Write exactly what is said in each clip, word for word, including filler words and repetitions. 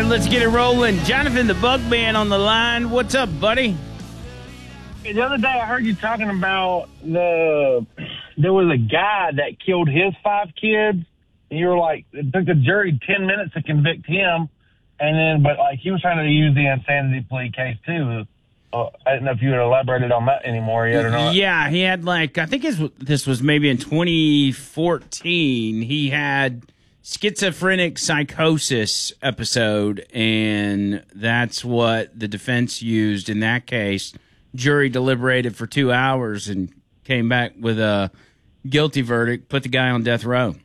let's get it rolling. Jonathan the Bug Man on the line. What's up, buddy? The other day I heard you talking about the there was a guy that killed his five kids. And you were like, it took the jury ten minutes to convict him. And then, but like he was trying to use the insanity plea case too. Uh, I didn't know if you had elaborated on that anymore yet or not. Yeah, he had like, I think his, this was maybe in twenty fourteen. He had schizophrenic psychosis episode, and that's what the defense used in that case. Jury deliberated for two hours and came back with a guilty verdict, put the guy on death row.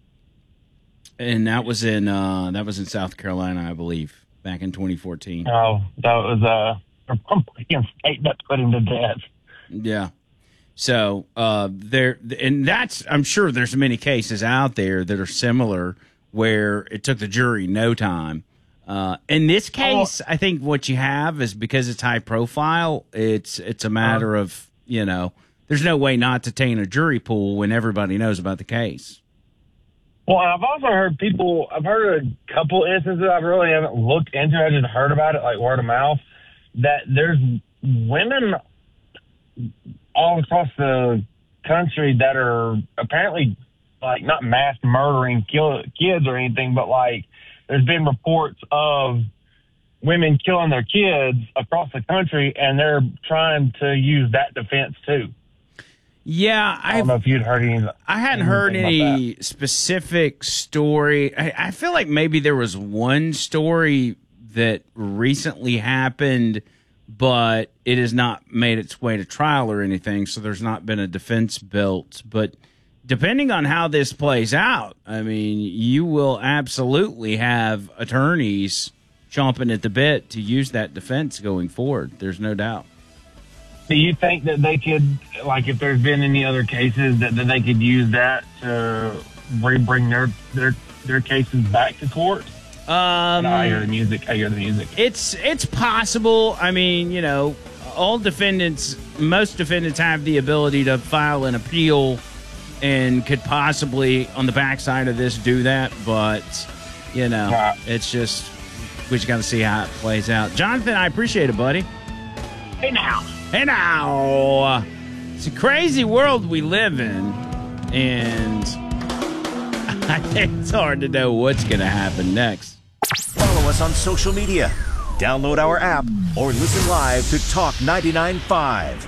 And that was in uh, that was in South Carolina, I believe, back in twenty fourteen. Oh, that was uh, a Republican state that put him to death. Yeah. So uh, there, and that's, I'm sure there's many cases out there that are similar where it took the jury no time. Uh, in this case, oh. I think what you have is because it's high profile, it's it's a matter uh, of, you know, there's no way not to taint a jury pool when everybody knows about the case. Well, I've also heard people, I've heard a couple instances I really haven't looked into. I just heard about it like word of mouth, that there's women all across the country that are apparently like not mass murdering kill, kids or anything, but like there's been reports of women killing their kids across the country, and they're trying to use that defense too. Yeah, I don't know if you'd heard any. I hadn't heard any specific story. I, I feel like maybe there was one story that recently happened, but it has not made its way to trial or anything, so there's not been a defense built. But depending on how this plays out, I mean, you will absolutely have attorneys chomping at the bit to use that defense going forward. There's no doubt. Do you think that they could, like, if there's been any other cases, that, that they could use that to bring their their their cases back to court? Um, I hear the music. I hear the music. It's it's possible. I mean, you know, all defendants, most defendants have the ability to file an appeal and could possibly, on the backside of this, do that. But, you know, right. It's just, we just got to see how it plays out. Jonathan, I appreciate it, buddy. Hey, now. Hey now, it's a crazy world we live in, and I think it's hard to know what's going to happen next. Follow us on social media, download our app, or listen live to Talk ninety-nine point five.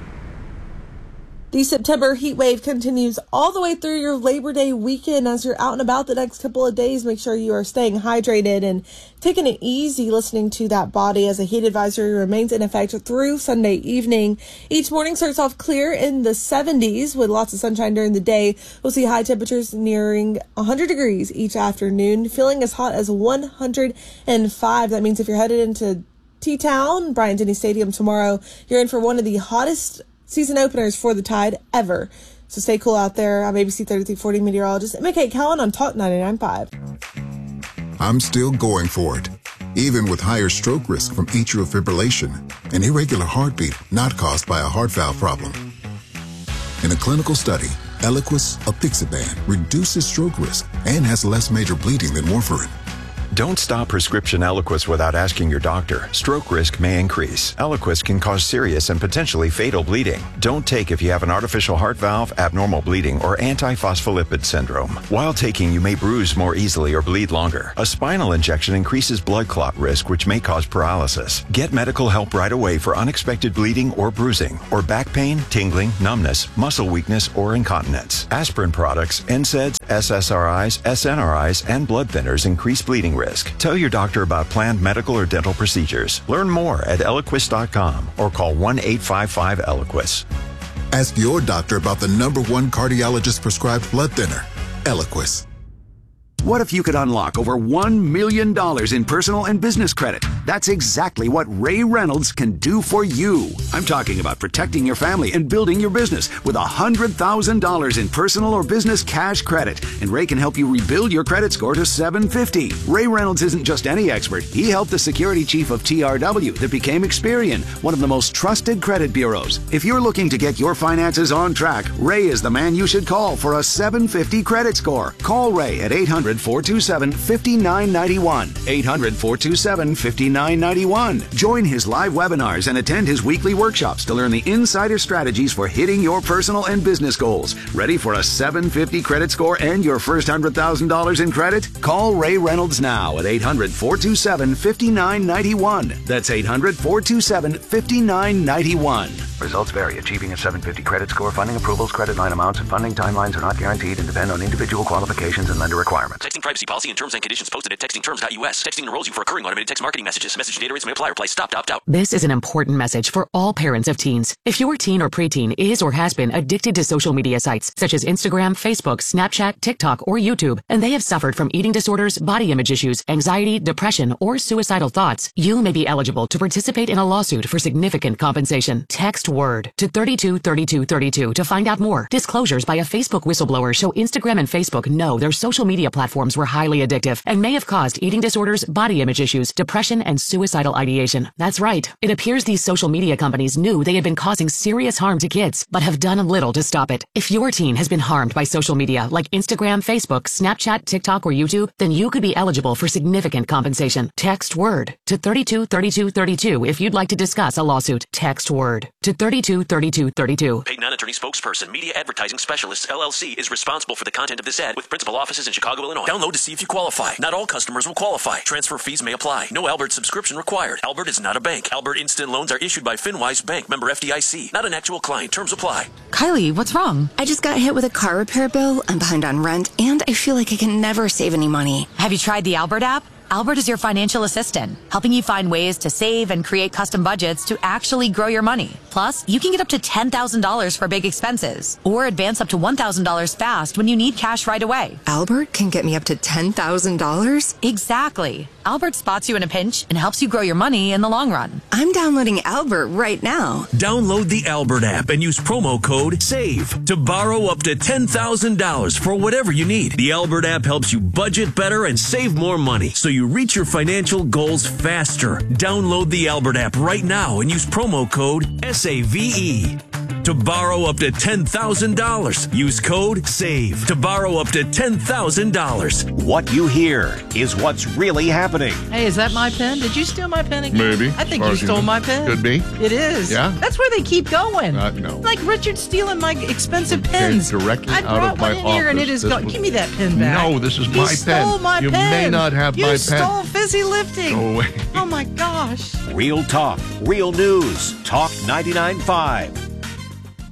The September heat wave continues all the way through your Labor Day weekend. As you're out and about the next couple of days, make sure you are staying hydrated and taking it easy, listening to that body, as a heat advisory remains in effect through Sunday evening. Each morning starts off clear in the seventies with lots of sunshine during the day. We'll see high temperatures nearing one hundred degrees each afternoon, feeling as hot as one hundred five. That means if you're headed into T-Town, Bryant-Denny Stadium tomorrow, you're in for one of the hottest season openers for the Tide ever. So stay cool out there. I'm A B C thirty-three forty meteorologist Emma Kate Cowan on Talk ninety-nine point five. I'm still going for it, even with higher stroke risk from atrial fibrillation, an irregular heartbeat not caused by a heart valve problem. In a clinical study, Eliquis, apixaban, reduces stroke risk and has less major bleeding than warfarin. Don't stop prescription Eliquis without asking your doctor. Stroke risk may increase. Eliquis can cause serious and potentially fatal bleeding. Don't take if you have an artificial heart valve, abnormal bleeding, or antiphospholipid syndrome. While taking, you may bruise more easily or bleed longer. A spinal injection increases blood clot risk, which may cause paralysis. Get medical help right away for unexpected bleeding or bruising, or back pain, tingling, numbness, muscle weakness, or incontinence. Aspirin products, N SAIDs, S S R Is, S N R Is, and blood thinners increase bleeding risk. Tell your doctor about planned medical or dental procedures. Learn more at Eliquis dot com or call one eight five five Eliquis. Ask your doctor about the number one cardiologist prescribed blood thinner, Eliquis. What if you could unlock over one million dollars in personal and business credit? That's exactly what Ray Reynolds can do for you. I'm talking about protecting your family and building your business with one hundred thousand dollars in personal or business cash credit. And Ray can help you rebuild your credit score to seven fifty. Ray Reynolds isn't just any expert. He helped the security chief of T R W that became Experian, one of the most trusted credit bureaus. If you're looking to get your finances on track, Ray is the man you should call for a seven fifty credit score. Call Ray at eight hundred hundred, four two seven, five nine nine one. eight hundred, four two seven, five nine nine one. Join his live webinars and attend his weekly workshops to learn the insider strategies for hitting your personal and business goals. Ready for a seven fifty credit score and your first one hundred thousand dollars in credit? Call Ray Reynolds now at eight hundred, four two seven, five nine nine one. That's eight hundred, four two seven, five nine nine one. Results vary. Achieving a seven fifty credit score, funding approvals, credit line amounts, and funding timelines are not guaranteed and depend on individual qualifications and lender requirements. Texting privacy policy and terms and conditions posted at texting terms dot U S. Texting enrolls you for recurring automated text marketing messages. Message data rates may apply. Reply stop, opt out. This is an important message for all parents of teens. If your teen or preteen is or has been addicted to social media sites such as Instagram, Facebook, Snapchat, TikTok, or YouTube, and they have suffered from eating disorders, body image issues, anxiety, depression, or suicidal thoughts, you may be eligible to participate in a lawsuit for significant compensation. Text WORD to thirty-two thirty-two thirty-two to find out more. Disclosures by a Facebook whistleblower show Instagram and Facebook know their social media platforms were highly addictive and may have caused eating disorders, body image issues, depression, and suicidal ideation. That's right. It appears these social media companies knew they had been causing serious harm to kids, but have done little to stop it. If your teen has been harmed by social media like Instagram, Facebook, Snapchat, TikTok, or YouTube, then you could be eligible for significant compensation. Text WORD to thirty-two thirty-two thirty-two if you'd like to discuss a lawsuit. Text WORD to thirty-two thirty-two thirty-two. Paid non-attorney spokesperson, Media Advertising Specialists, L L C, is responsible for the content of this ad with principal offices in Chicago, Illinois. Download to see if you qualify. Not all customers will qualify. Transfer fees may apply. No Albert subscription required. Albert is not a bank. Albert Instant Loans are issued by FinWise Bank, member F D I C. Not an actual client. Terms apply. Kylie, what's wrong? I just got hit with a car repair bill. I'm behind on rent, and I feel like I can never save any money. Have you tried the Albert app? Albert is your financial assistant, helping you find ways to save and create custom budgets to actually grow your money. Plus, you can get up to ten thousand dollars for big expenses, or advance up to one thousand dollars fast when you need cash right away. Albert can get me up to ten thousand dollars? Exactly. Albert spots you in a pinch and helps you grow your money in the long run. I'm downloading Albert right now. Download the Albert app and use promo code SAVE to borrow up to ten thousand dollars for whatever you need. The Albert app helps you budget better and save more money, so you reach your financial goals faster. Download the Albert app right now and use promo code S A V E to borrow up to ten thousand dollars. Use code SAVE to borrow up to ten thousand dollars. What you hear is what's really happening. Hey, is that my pen? Did you steal my pen again? Maybe. I think you stole you my pen. Could be. It is. Yeah? That's where they keep going. Uh, no. Like Richard stealing my expensive It pens. came directly I out brought of my one in here and it office. is This gone. was- Give me that pen back. No, this is He my pen. stole my You pen. may not have you my pen. stole fizzy lifting. Go away. Oh my gosh. Real talk, real news. Talk ninety-nine point five.